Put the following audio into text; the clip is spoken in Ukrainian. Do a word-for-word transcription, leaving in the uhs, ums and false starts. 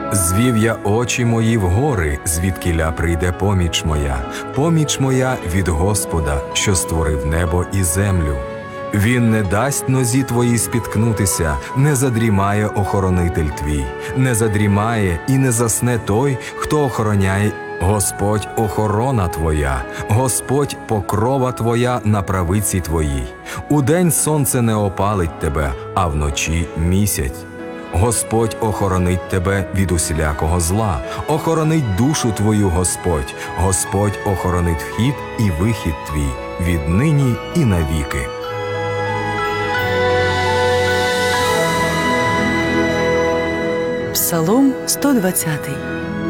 Звів я очі мої в гори, звідкіля прийде поміч моя. Поміч моя від Господа, що створив небо і землю. Він не дасть нозі твоїй спіткнутися, не задрімає охоронитель твій, не задрімає і не засне той, хто охороняє. Господь – охорона твоя, Господь – покрова твоя на правиці твоїй. Удень сонце не опалить тебе, а вночі місяць. Господь охоронить тебе від усілякого зла, охоронить душу твою Господь, Господь охоронить вхід і вихід твій, віднині і навіки. Псалом сто двадцятий.